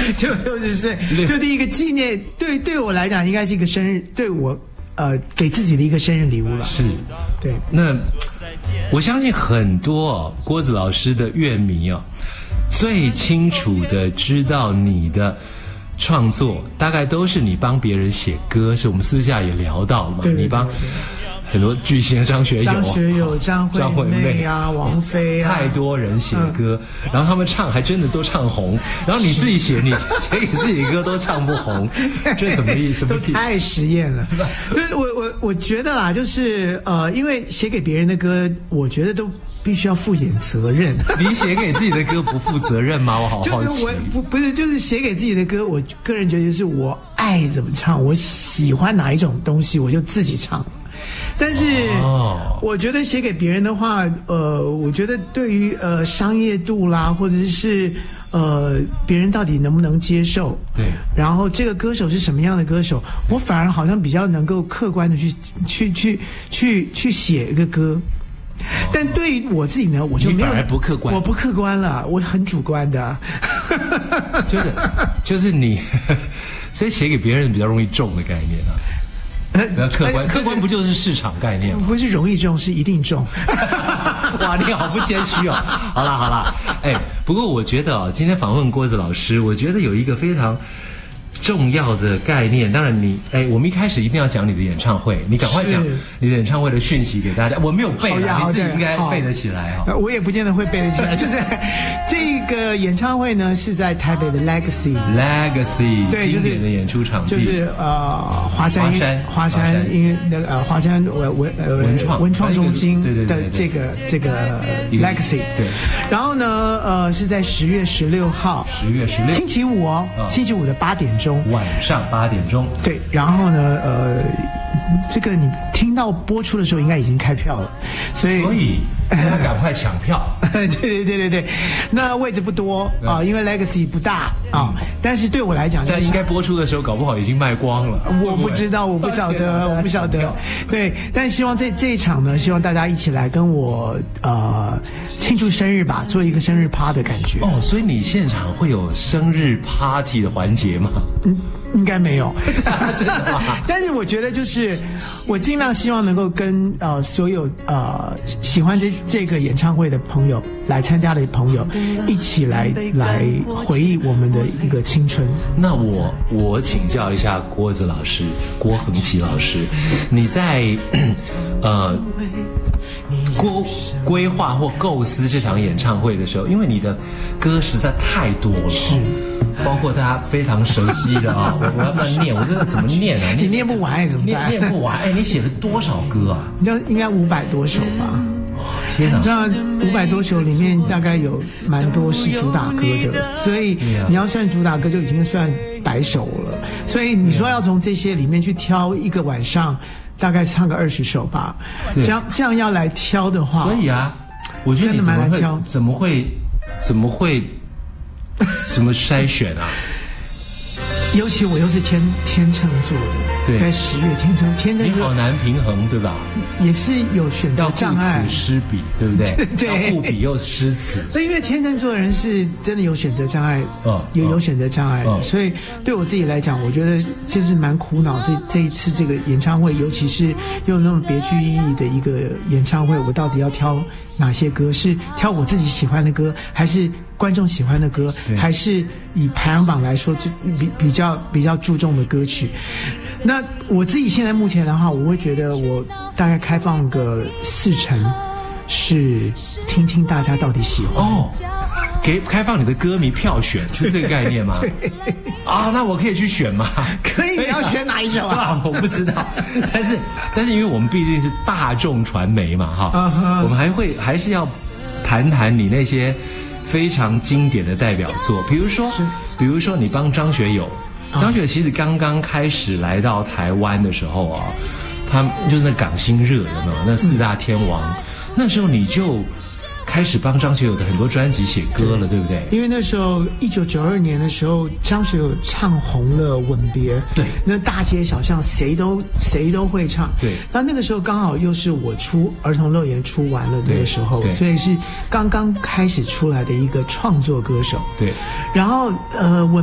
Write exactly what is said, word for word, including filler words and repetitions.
就六十岁，就第一个纪念，对对我来讲应该是一个生日，对我呃给自己的一个生日礼物了。 是， 对。 那我相信很多哦，郭子老师的乐迷哦，最清楚的知道你的创作，大概都是你帮别人写歌，是我们私下也聊到嘛， 对对对对， 你帮很多巨星，张学友、 张学友、张惠妹啊、王菲啊， 太多人写歌，嗯、然后他们唱还真的都唱红，然后你自己写，你写给自己的歌都唱不红，这怎么意思？ 都太实验了。就是我我我觉得啦，就是呃，因为写给别人的歌，我觉得都必须要负点责任。 你写给自己的歌不负责任吗？我好好奇。 就是我不不是，就是写给自己的歌，我个人觉得就是我爱怎么唱，我喜欢哪一种东西，我就自己唱。但是，我觉得写给别人的话，呃，我觉得对于呃商业度啦，或者是呃别人到底能不能接受， 对， 然后这个歌手是什么样的歌手，我反而好像比较能够客观的去去去去去写一个歌。但对于我自己呢，我就没有， 你反而不客观， 我不客观了，我很主观的， 就是就是你，所以写给别人比较容易中的概念啊。比较客观，客观不就是市场概念吗？ 不是容易中，是一定中。 哇，你好不谦虚哦。好啦好啦，哎，不过我觉得哦，今天访问郭子老师，我觉得有一个非常重要的概念。当然你，哎，我们一开始一定要讲你的演唱会，你赶快讲你的演唱会的讯息给大家。我没有背啦，你自己应该背得起来哦。 我也不见得会背得起来。就是这个演唱会呢，是在台北的 Legacy，Legacy， 对，经典的演出场地， 就是呃华山华山音乐那个呃华山文文呃文创文创中心的这个这个 Legacy， 对。 然后呢，呃是在十月十六号， 十月十六， 星期五哦，星期五的八点钟。 晚上八点钟， 对，然后呢，呃，这个你听到播出的时候应该已经开票了，所以所以要赶快抢票。 对对对对对，那位置不多啊、呃，因为 Legacy 不大啊、呃，但是对我来讲， 但应该播出的时候搞不好已经卖光了。 我不知道，我不晓得，我不晓得。对，但希望这这一场呢，希望大家一起来跟我呃庆祝生日吧，做一个生日趴的感觉。 哦，所以你现场会有生日 party 的环节吗？ 嗯。应该没有， 真的吗？ 但是我觉得就是我尽量希望能够跟呃所有呃喜欢这这个演唱会的朋友来参加的朋友一起来来回忆我们的一个青春。 那我我请教一下郭子老师，郭恒琪老师，你在呃规规划或构思这场演唱会的时候，因为你的歌实在太多了， 是。 包括大家非常熟悉的啊、哦，我我要不要念？我真的怎么念啊？ 你念不完怎么办？ 念念不完。哎，你写了多少歌啊？ 你知道应该五百多首吧？ 天哪！ 你知道五百多首里面大概有蛮多是主打歌的，所以你要算主打歌就已经算百首了。所以你说要从这些里面去挑一个晚上，大概唱个二十首吧。这样这样要来挑的话， 所以啊，我觉得你怎么会怎么会怎么会怎么筛选啊？ 尤其我又是天天秤座的， 对， 在十月天秤天秤， 你好难平衡，对吧？ 也是有选择障碍， 要顾此失彼，对不对？ 对， 要顾彼又失此。 所以因为天秤座的人是真的有选择障碍， 哦， 有有选择障碍，哦，所以对我自己来讲，我觉得就是蛮苦恼。这这一次这个演唱会，尤其是又那么别具意义的一个演唱会，我到底要挑哪些歌？是挑我自己喜欢的歌，还是观众喜欢的歌，还是以排行榜来说就比比较比较注重的歌曲？那我自己现在目前的话，我会觉得我大概开放个四成，是听听大家到底喜欢哦。给开放你的歌迷票选，是这个概念吗？ 对啊，那我可以去选吗？ 可以，你要选哪一首啊？ 我不知道，但是但是因为我们毕竟是大众传媒嘛，哈， uh-huh. 我们还会还是要谈谈你那些非常经典的代表作，比如说比如说你帮张学友，张学友其实刚刚开始来到台湾的时候啊，他就是那港星热有没有？那四大天王，嗯，那时候你就开始帮张学友的很多专辑写歌了，对不对？ 因为那时候一九九二年的时候，张学友唱红了《吻别》， 对， 那大街小巷谁都谁都会唱， 对。 那那个时候刚好又是我出儿童乐园出完了那个时候，所以是刚刚开始出来的一个创作歌手， 对。 然后呃，我。